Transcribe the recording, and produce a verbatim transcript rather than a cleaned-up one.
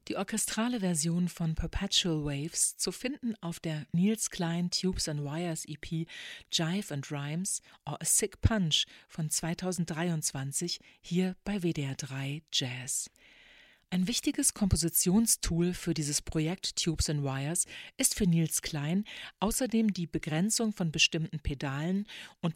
Die orchestrale Version von Perpetual Waves zu finden auf der Nils Cline Tubes and Wires E P Jive and Rhymes or A Sick Punch von zweitausenddreiundzwanzig hier bei W D R drei Jazz. Ein wichtiges Kompositionstool für dieses Projekt Tubes and Wires ist für Nils Cline außerdem die Begrenzung von bestimmten Pedalen und